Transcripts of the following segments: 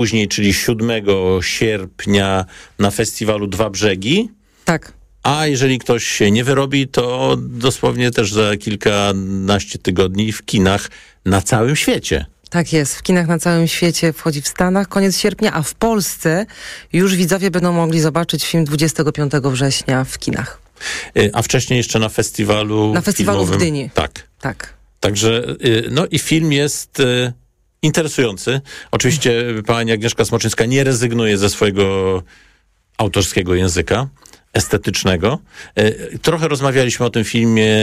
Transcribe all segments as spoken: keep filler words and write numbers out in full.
później, czyli siódmego sierpnia na festiwalu Dwa Brzegi. Tak. A jeżeli ktoś się nie wyrobi, to dosłownie też za kilkanaście tygodni w kinach na całym świecie. Tak jest, w kinach na całym świecie, wchodzi w Stanach koniec sierpnia, a w Polsce już widzowie będą mogli zobaczyć film dwudziestego piątego września w kinach. A wcześniej jeszcze na festiwalu Na festiwalu filmowym. w Gdyni. Tak. Tak. Także, no i film jest interesujący. Oczywiście pani Agnieszka Smoczyńska nie rezygnuje ze swojego autorskiego języka estetycznego. Trochę rozmawialiśmy o tym filmie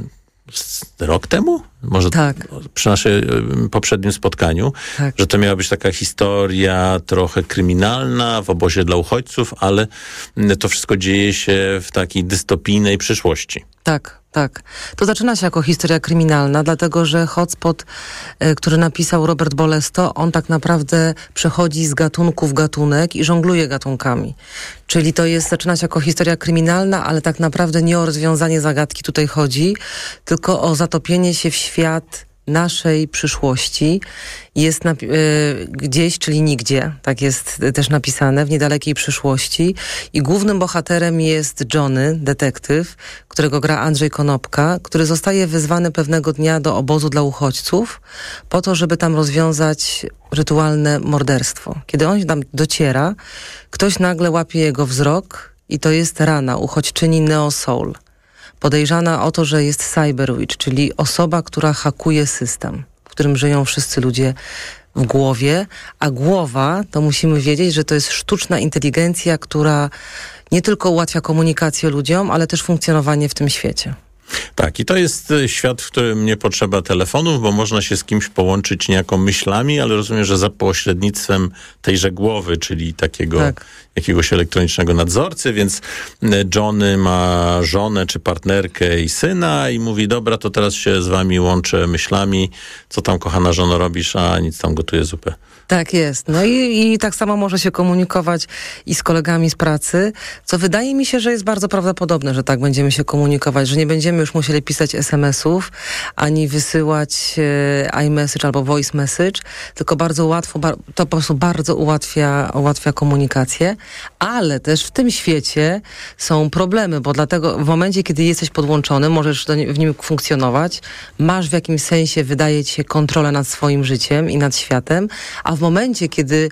rok temu? Może tak. Przy naszym poprzednim spotkaniu, tak. że to miała być taka historia trochę kryminalna w obozie dla uchodźców, ale to wszystko dzieje się w takiej dystopijnej przyszłości. Tak, tak. To zaczyna się jako historia kryminalna, dlatego że Hotspot, y, który napisał Robert Bolesto, on tak naprawdę przechodzi z gatunku w gatunek i żongluje gatunkami. Czyli to jest, zaczyna się jako historia kryminalna, ale tak naprawdę nie o rozwiązanie zagadki tutaj chodzi, tylko o zatopienie się w świat naszej przyszłości. Jest na, y, gdzieś, czyli nigdzie, tak jest też napisane, w niedalekiej przyszłości. I głównym bohaterem jest Johnny, detektyw, którego gra Andrzej Konopka, który zostaje wezwany pewnego dnia do obozu dla uchodźców po to, żeby tam rozwiązać rytualne morderstwo. Kiedy on tam dociera, ktoś nagle łapie jego wzrok i to jest Rana, uchodźczyni Neo Soul. Podejrzana o to, że jest cyberwitch, czyli osoba, która hakuje system, w którym żyją wszyscy ludzie w głowie, a głowa, to musimy wiedzieć, że to jest sztuczna inteligencja, która nie tylko ułatwia komunikację ludziom, ale też funkcjonowanie w tym świecie. Tak, i to jest świat, w którym nie potrzeba telefonów, bo można się z kimś połączyć niejako myślami, ale rozumiem, że za pośrednictwem tejże głowy, czyli takiego tak. jakiegoś elektronicznego nadzorcy, więc Johnny ma żonę czy partnerkę i syna i mówi, dobra, to teraz się z wami łączę myślami, co tam kochana żono robisz, a nic tam gotuję zupę. Tak jest. No i, i tak samo może się komunikować i z kolegami z pracy, co wydaje mi się, że jest bardzo prawdopodobne, że tak będziemy się komunikować, że nie będziemy już musieli pisać es em esów, ani wysyłać e, iMessage albo voice message, tylko bardzo łatwo, bar- to po prostu bardzo ułatwia, ułatwia komunikację, ale też w tym świecie są problemy, bo dlatego w momencie, kiedy jesteś podłączony, możesz do nie, w nim funkcjonować, masz w jakimś sensie, wydaje ci się, kontrolę nad swoim życiem i nad światem, a w momencie, kiedy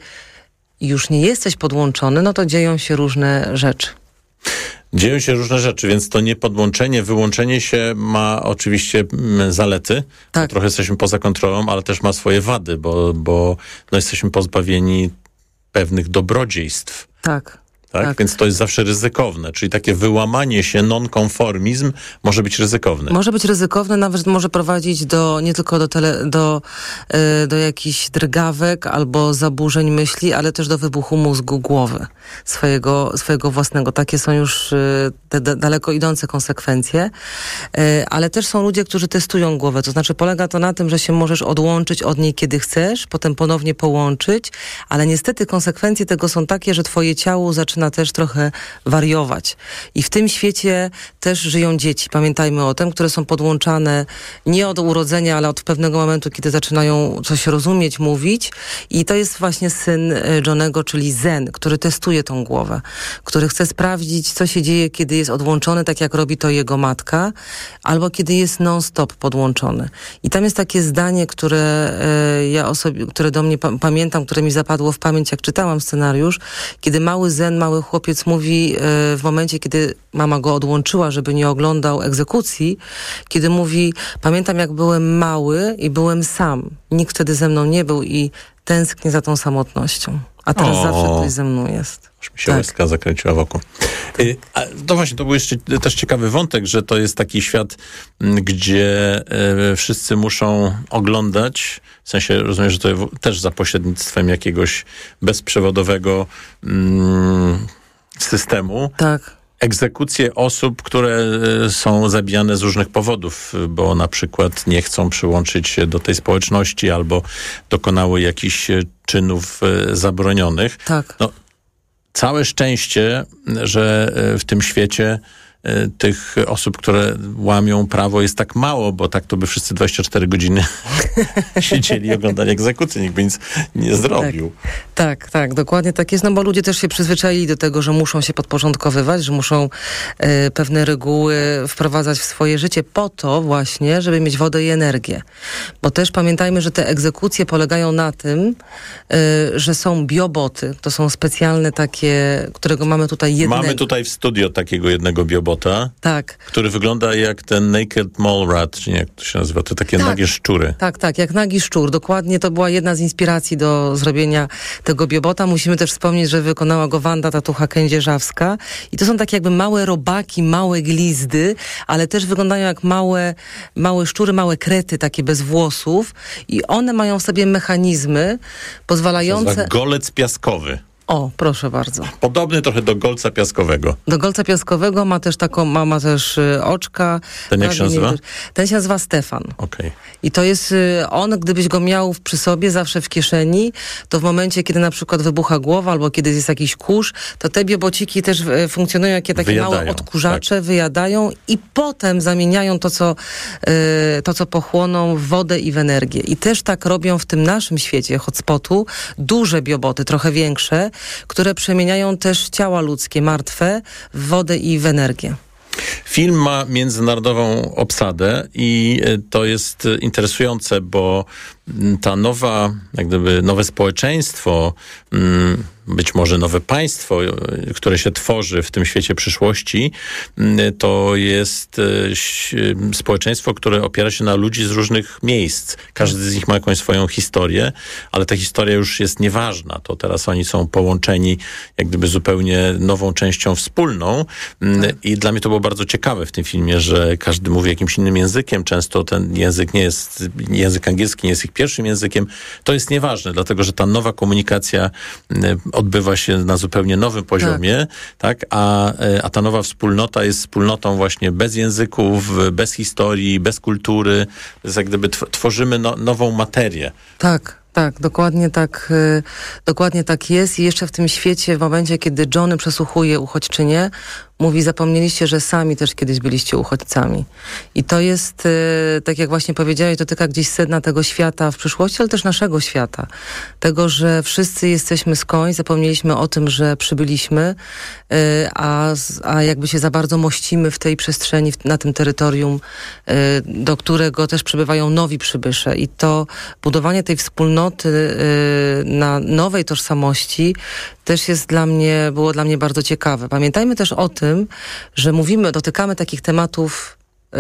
już nie jesteś podłączony, no to dzieją się różne rzeczy. Dzieją się różne rzeczy, więc to niepodłączenie, wyłączenie się ma oczywiście zalety. Tak. Trochę jesteśmy poza kontrolą, ale też ma swoje wady, bo, bo no jesteśmy pozbawieni pewnych dobrodziejstw. Tak. Tak? Tak. Więc to jest zawsze ryzykowne, czyli takie wyłamanie się, nonkonformizm może być ryzykowne. Może być ryzykowne, nawet może prowadzić do, nie tylko do, tele, do, yy, do jakichś drgawek albo zaburzeń myśli, ale też do wybuchu mózgu głowy swojego, swojego własnego. Takie są już yy, te d- daleko idące konsekwencje. Yy, ale też są ludzie, którzy testują głowę. To znaczy polega to na tym, że się możesz odłączyć od niej, kiedy chcesz, potem ponownie połączyć, ale niestety konsekwencje tego są takie, że twoje ciało zaczyna też trochę wariować. I w tym świecie też żyją dzieci, pamiętajmy o tym, które są podłączane nie od urodzenia, ale od pewnego momentu, kiedy zaczynają coś rozumieć, mówić. I to jest właśnie syn Johnego, czyli Zen, który testuje tą głowę, który chce sprawdzić, co się dzieje, kiedy jest odłączony, tak jak robi to jego matka, albo kiedy jest non-stop podłączony. I tam jest takie zdanie, które e, ja osobi- które do mnie pa- pamiętam, które mi zapadło w pamięć, jak czytałam scenariusz, kiedy mały Zen, mały chłopiec mówi e, w momencie, kiedy mama go odłączyła, żeby nie oglądał egzekucji, kiedy mówi, pamiętam jak byłem mały i byłem sam. Nikt wtedy ze mną nie był i tęsknię za tą samotnością. A teraz o, zawsze ktoś ze mną jest. Aż mi się tak. łezka zakręciła wokół. Y, a, no właśnie, to był jeszcze też ciekawy wątek, że to jest taki świat, gdzie y, wszyscy muszą oglądać, w sensie rozumiem, że to też za pośrednictwem jakiegoś bezprzewodowego y, systemu. Tak. Egzekucje osób, które są zabijane z różnych powodów, bo na przykład nie chcą przyłączyć się do tej społeczności albo dokonały jakichś czynów zabronionych. Tak. No, całe szczęście, że w tym świecie y, tych osób, które łamią prawo jest tak mało, bo tak to by wszyscy dwadzieścia cztery godziny siedzieli i oglądali egzekucję, nikt by nic nie zrobił. Tak, tak, tak, dokładnie tak jest, no bo ludzie też się przyzwyczaili do tego, że muszą się podporządkowywać, że muszą y, pewne reguły wprowadzać w swoje życie po to właśnie, żeby mieć wodę i energię. Bo też pamiętajmy, że te egzekucje polegają na tym, y, że są bioboty. To są specjalne takie, którego mamy tutaj jednego. Mamy tutaj w studio takiego jednego biobota, tak, który wygląda jak ten naked mole rat, czy nie, jak to się nazywa, to takie tak, nagie szczury. Tak, tak, jak nagi szczur. Dokładnie to była jedna z inspiracji do zrobienia tego biobota. Musimy też wspomnieć, że wykonała go Wanda Tatucha-Kędzierzawska. I to są takie jakby małe robaki, małe glizdy, ale też wyglądają jak małe, małe szczury, małe krety, takie bez włosów. I one mają w sobie mechanizmy pozwalające... Golec piaskowy. O, proszę bardzo. Podobny trochę do golca piaskowego. Do golca piaskowego ma też taką, ma, ma też y, oczka. Ten jak się nazywa? Ten się nazywa Stefan. Okay. I to jest y, on, gdybyś go miał przy sobie, zawsze w kieszeni, to w momencie, kiedy na przykład wybucha głowa albo kiedy jest jakiś kurz, to te biobociki też y, funkcjonują jak takie wyjadają, małe odkurzacze, tak. wyjadają i potem zamieniają to co, y, to, co pochłoną w wodę i w energię. I też tak robią w tym naszym świecie hotspotu duże bioboty, trochę większe, które przemieniają też ciała ludzkie, martwe, w wodę i w energię. Film ma międzynarodową obsadę i to jest interesujące, bo ta nowa, jak gdyby nowe społeczeństwo, być może nowe państwo, które się tworzy w tym świecie przyszłości, to jest społeczeństwo, które opiera się na ludzi z różnych miejsc. Każdy z nich ma jakąś swoją historię, ale ta historia już jest nieważna. To teraz oni są połączeni jak gdyby zupełnie nową częścią wspólną tak. I dla mnie to było bardzo ciekawe w tym filmie, że każdy mówi jakimś innym językiem. Często ten język nie jest, język angielski nie jest ich pierwszym językiem. To jest nieważne, dlatego że ta nowa komunikacja odbywa się na zupełnie nowym poziomie, tak? tak? A, a ta nowa wspólnota jest wspólnotą właśnie bez języków, bez historii, bez kultury. Jest jak gdyby tworzymy no, nową materię. Tak. Tak, dokładnie tak, y, dokładnie tak jest i jeszcze w tym świecie, w momencie, kiedy Johnny przesłuchuje uchodźczynię, mówi, zapomnieliście, że sami też kiedyś byliście uchodźcami. I to jest, y, tak jak właśnie powiedziałeś, dotyka gdzieś sedna tego świata w przyszłości, ale też naszego świata. Tego, że wszyscy jesteśmy skądś, zapomnieliśmy o tym, że przybyliśmy, y, a, a jakby się za bardzo mościmy w tej przestrzeni, w, na tym terytorium, y, do którego też przybywają nowi przybysze. I to budowanie tej wspólnoty na nowej tożsamości też jest dla mnie, było dla mnie bardzo ciekawe. Pamiętajmy też o tym, że mówimy, dotykamy takich tematów yy,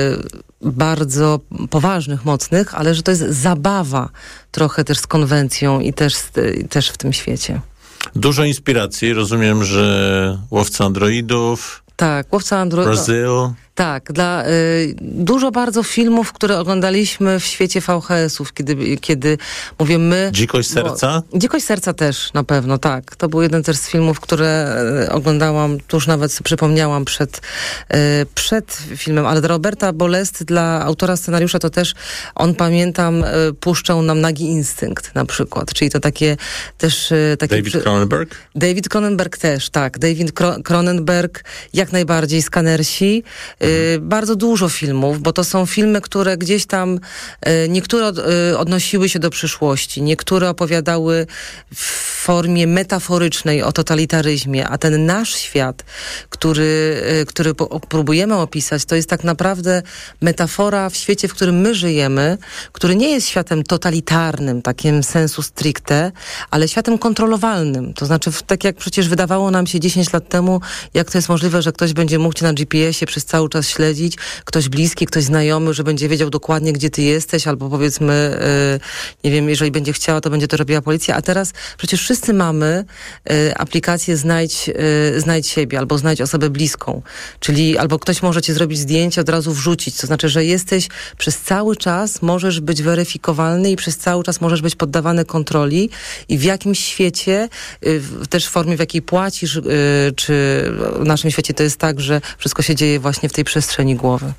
bardzo poważnych, mocnych, ale że to jest zabawa trochę też z konwencją i też, też w tym świecie. Dużo inspiracji. Rozumiem, że Łowca Androidów, tak, Łowca Androidów. Brazil. Tak, dla, y, dużo bardzo filmów, które oglądaliśmy w świecie V H S-ów, kiedy, kiedy mówię my... Dzikość serca? Bo, Dzikość serca też, na pewno, tak. To był jeden też z filmów, które y, oglądałam, tuż nawet przypomniałam przed, y, przed filmem, ale dla Roberta Bolest, dla autora scenariusza, to też on, pamiętam, y, puszczał nam Nagi Instynkt na przykład, czyli to takie też... Y, takie David Cronenberg? David Cronenberg też, tak. David Cro- Cronenberg, jak najbardziej, Skanersi. Y, bardzo dużo filmów, bo to są filmy, które gdzieś tam, y, niektóre od, y, odnosiły się do przyszłości, niektóre opowiadały w formie metaforycznej o totalitaryzmie, a ten nasz świat, który, y, który po, próbujemy opisać, to jest tak naprawdę metafora w świecie, w którym my żyjemy, który nie jest światem totalitarnym, takim sensu stricte, ale światem kontrolowalnym. To znaczy, w, tak jak przecież wydawało nam się dziesięć lat temu, jak to jest możliwe, że ktoś będzie mógł cię na G P S-ie przez cały czas śledzić, ktoś bliski, ktoś znajomy, że będzie wiedział dokładnie, gdzie ty jesteś, albo powiedzmy, yy, nie wiem, jeżeli będzie chciała, to będzie to robiła policja, a teraz przecież wszyscy mamy yy, aplikację Znajdź, yy, Znajdź siebie, albo Znajdź osobę bliską, czyli albo ktoś może ci zrobić zdjęcie, od razu wrzucić, to znaczy, że jesteś przez cały czas, możesz być weryfikowalny i przez cały czas możesz być poddawany kontroli i w jakimś świecie, yy, też w formie, w jakiej płacisz, yy, czy w naszym świecie to jest tak, że wszystko się dzieje właśnie w tej przestrzeni głowy.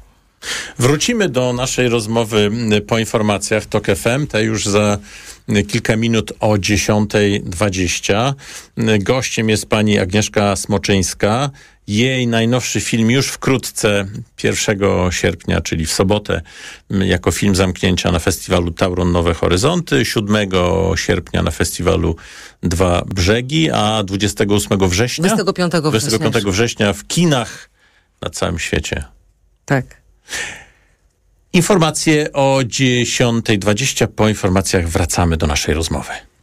Wrócimy do naszej rozmowy po informacjach TOK F M, te już za kilka minut o dziesiąta dwadzieścia. Gościem jest pani Agnieszka Smoczyńska. Jej najnowszy film już wkrótce, pierwszego sierpnia, czyli w sobotę, jako film zamknięcia na festiwalu Tauron Nowe Horyzonty, siódmego sierpnia na festiwalu Dwa Brzegi, a dwudziestego ósmego września, dwudziestego piątego września, dwudziestego piątego września w kinach na całym świecie. Tak. Informacje o dziesiąta dwadzieścia. Po informacjach wracamy do naszej rozmowy.